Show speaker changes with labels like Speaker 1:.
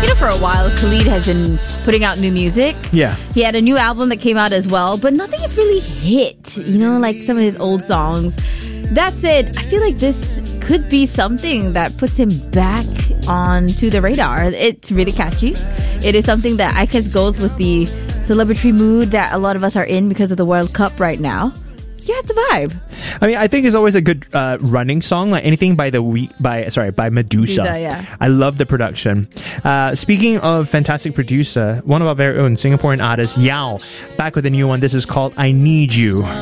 Speaker 1: For a while, Khalid has been putting out new music.
Speaker 2: Yeah.
Speaker 1: He had a new album that came out as well, but nothing has really hit, like some of his old songs. That said, I feel like this could be something that puts him back onto the radar. It's really catchy. It is something that I guess goes with the celebratory mood that a lot of us are in because of the World Cup right now. Yeah, it's a vibe.
Speaker 2: I mean, I think it's always a good running song, like anything by Medusa.
Speaker 1: Yeah.
Speaker 2: I love the production. Speaking of fantastic producer, one of our very own Singaporean artists, Yao, back with a new one. This is called I Need You.